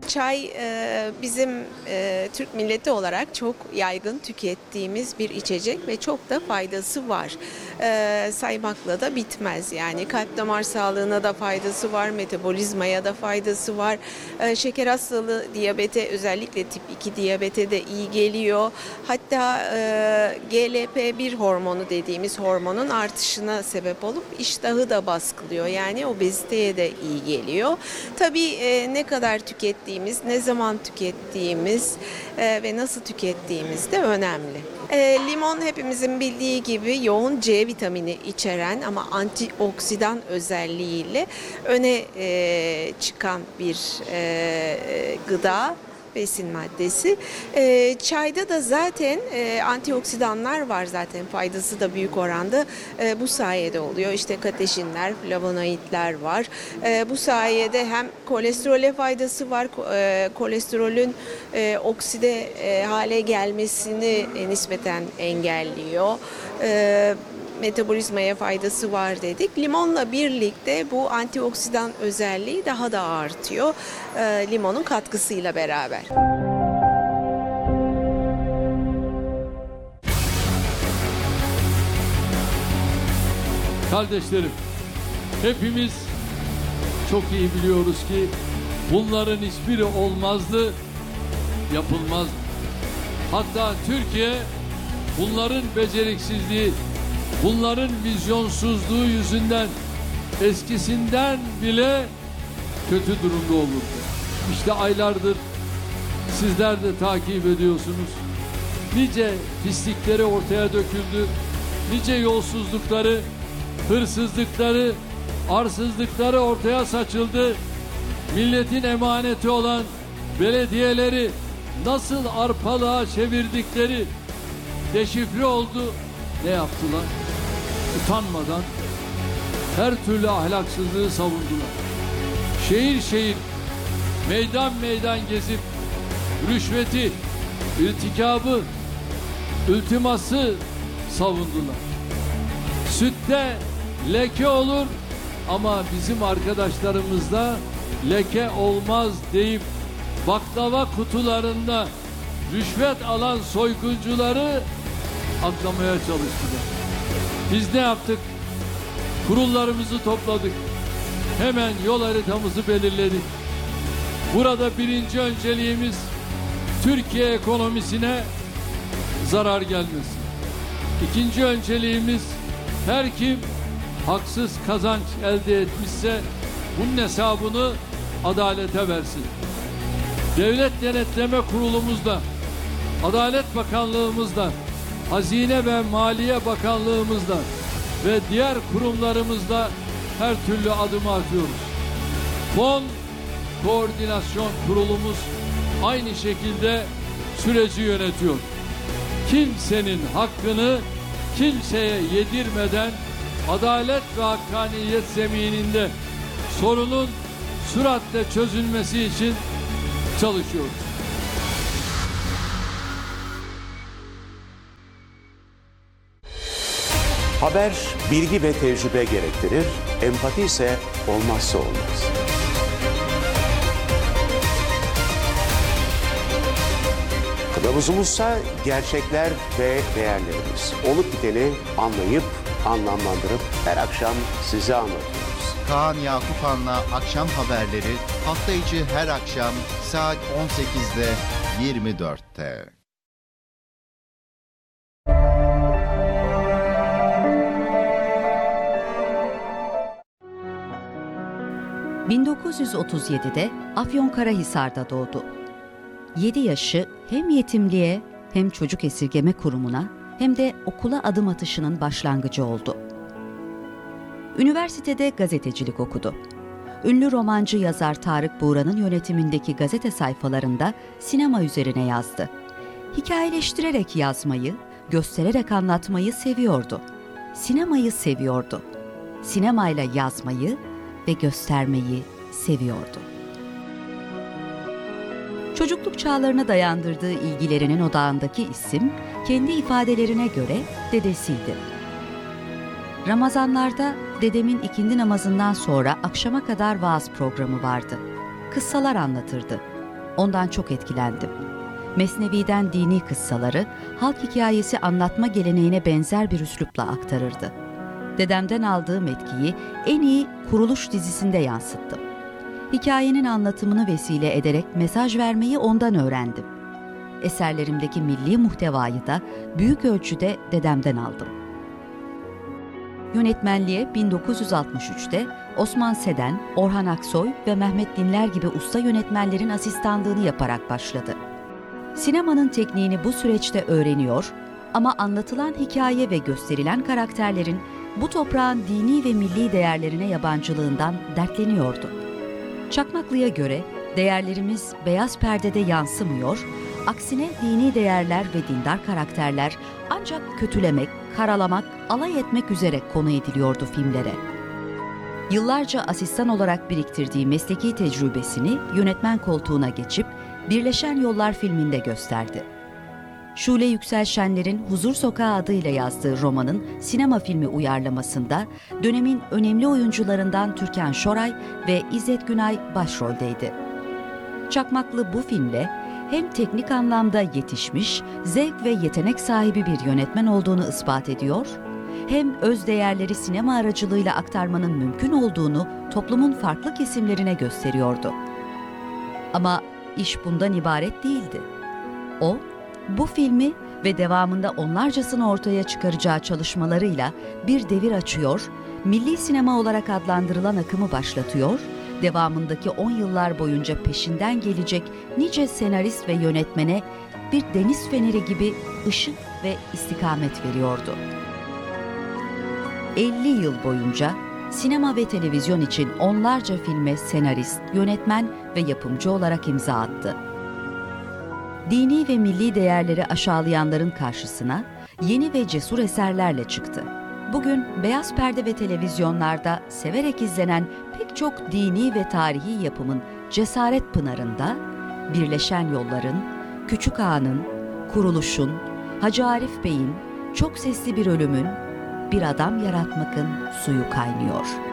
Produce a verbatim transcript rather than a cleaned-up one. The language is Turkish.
Çay e, bizim e, Türk milleti olarak çok yaygın tükettiğimiz bir içecek ve çok da faydası var. E, saymakla da bitmez. Yani kalp damar sağlığına da faydası var, metabolizmaya da faydası var. E, şeker hastalığı, diyabete, özellikle tip iki diyabete de iyi geliyor. Hatta e, G L P bir hormonu dediğimiz hormonun artışına sebep olup iştahı da baskılıyor. Yani obeziteye de iyi geliyor. Tabii e, ne kadar tükettiğimiz, ne zaman tükettiğimiz e, ve nasıl tükettiğimiz de önemli. E, limon hepimizin bildiği gibi yoğun C vitamini içeren ama antioksidan özelliğiyle öne e, çıkan bir e, gıda. Besin maddesi. E, çayda da zaten e, antioksidanlar var, zaten faydası da büyük oranda e, bu sayede oluyor. İşte kateşinler, flavonoidler var. E, bu sayede hem kolesterole faydası var, e, kolesterolün e, okside e, hale gelmesini e, nispeten engelliyor. E, metabolizmaya faydası var dedik. Limonla birlikte bu antioksidan özelliği daha da artıyor. E, limonun katkısıyla beraber. Kardeşlerim, hepimiz çok iyi biliyoruz ki bunların hiçbiri olmazdı, yapılmazdı. Hatta Türkiye bunların beceriksizliği, bunların vizyonsuzluğu yüzünden eskisinden bile kötü durumda olurdu. İşte aylardır sizler de takip ediyorsunuz. Nice pislikleri ortaya döküldü, nice yolsuzlukları, hırsızlıkları, arsızlıkları ortaya saçıldı. Milletin emaneti olan belediyeleri nasıl arpalığa çevirdikleri deşifre oldu. Ne yaptılar? Utanmadan her türlü ahlaksızlığı savundular. Şehir şehir, meydan meydan gezip rüşveti, irtikabı, iltiması savundular. Sütte leke olur ama bizim arkadaşlarımızda leke olmaz deyip baklava kutularında rüşvet alan soyguncuları aklamaya çalıştılar. Biz ne yaptık? Kurullarımızı topladık. Hemen yol haritamızı belirledik. Burada birinci önceliğimiz Türkiye ekonomisine zarar gelmesin. İkinci önceliğimiz her kim haksız kazanç elde etmişse bunun hesabını adalete versin. Devlet Denetleme Kurulumuzda, Adalet Bakanlığımızda, Hazine ve Maliye Bakanlığımızda ve diğer kurumlarımızda her türlü adımı atıyoruz. Fon Koordinasyon Kurulumuz aynı şekilde süreci yönetiyor. Kimsenin hakkını kimseye yedirmeden adalet ve hakkaniyet zemininde sorunun süratle çözülmesi için çalışıyoruz. Haber bilgi ve tecrübe gerektirir, empati ise olmazsa olmaz. Kılavuzumuzsa gerçekler ve değerlerimiz. Olup biteni anlayıp, anlamlandırıp her akşam size anlatıyoruz. Kaan Yakupan'la akşam haberleri hafta içi her akşam saat on sekizde yirmi dörtte. bin dokuz yüz otuz yedide Afyonkarahisar'da doğdu. yedi yaşı hem yetimliğe hem çocuk esirgeme kurumuna hem de okula adım atışının başlangıcı oldu. Üniversitede gazetecilik okudu. Ünlü romancı yazar Tarık Buğra'nın yönetimindeki gazete sayfalarında sinema üzerine yazdı. Hikayeleştirerek yazmayı, göstererek anlatmayı seviyordu. Sinemayı seviyordu. Sinemayla yazmayı ve göstermeyi seviyordu. Çocukluk çağlarına dayandırdığı ilgilerinin odağındaki isim, kendi ifadelerine göre dedesiydi. Ramazanlarda dedemin ikindi namazından sonra akşama kadar vaaz programı vardı. Kıssalar anlatırdı. Ondan çok etkilendim. Mesnevi'den dini kıssaları, halk hikayesi anlatma geleneğine benzer bir üslupla aktarırdı. Dedemden aldığım etkiyi en iyi Kuruluş dizisinde yansıttım. Hikayenin anlatımını vesile ederek mesaj vermeyi ondan öğrendim. Eserlerimdeki milli muhtevayı da büyük ölçüde dedemden aldım. Yönetmenliğe bin dokuz yüz altmış üçte Osman Seden, Orhan Aksoy ve Mehmet Dinler gibi usta yönetmenlerin asistanlığını yaparak başladı. Sinemanın tekniğini bu süreçte öğreniyor ama anlatılan hikaye ve gösterilen karakterlerin bu toprağın dini ve milli değerlerine yabancılığından dertleniyordu. Çakmaklı'ya göre değerlerimiz beyaz perdede yansımıyor, aksine dini değerler ve dindar karakterler ancak kötülemek, karalamak, alay etmek üzere konu ediliyordu filmlere. Yıllarca asistan olarak biriktirdiği mesleki tecrübesini yönetmen koltuğuna geçip Birleşen Yollar filminde gösterdi. Şule Yüksel Şenler'in Huzur Sokağı adıyla yazdığı romanın sinema filmi uyarlamasında dönemin önemli oyuncularından Türkan Şoray ve İzzet Günay başroldeydi. Çakmaklı bu filmle hem teknik anlamda yetişmiş, zevk ve yetenek sahibi bir yönetmen olduğunu ispat ediyor, hem öz değerleri sinema aracılığıyla aktarmanın mümkün olduğunu toplumun farklı kesimlerine gösteriyordu. Ama iş bundan ibaret değildi. O, bu filmi ve devamında onlarcasını ortaya çıkaracağı çalışmalarıyla bir devir açıyor, milli sinema olarak adlandırılan akımı başlatıyor, devamındaki on yıllar boyunca peşinden gelecek nice senarist ve yönetmene bir deniz feneri gibi ışık ve istikamet veriyordu. elli yıl boyunca sinema ve televizyon için onlarca filme senarist, yönetmen ve yapımcı olarak imza attı. Dini ve milli değerleri aşağılayanların karşısına yeni ve cesur eserlerle çıktı. Bugün beyaz perde ve televizyonlarda severek izlenen pek çok dini ve tarihi yapımın cesaret pınarında Birleşen Yollar'ın, Küçük Ağa'nın, Kuruluş'un, Hacı Arif Bey'in, Çok Sesli Bir Ölümün, Bir Adam Yaratmak'ın suyu kaynıyor.